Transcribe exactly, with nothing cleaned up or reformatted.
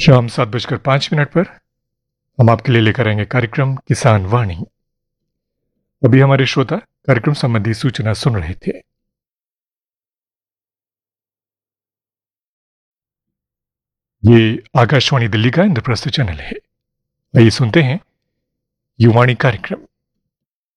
शाम सात बजकर पांच मिनट पर हम आपके लिए लेकर आएंगे कार्यक्रम किसान वाणी। अभी हमारे श्रोता कार्यक्रम संबंधी सूचना सुन रहे थे। ये आकाशवाणी दिल्ली का इंद्रप्रस्थ चैनल है। आइए सुनते हैं युवाणी कार्यक्रम।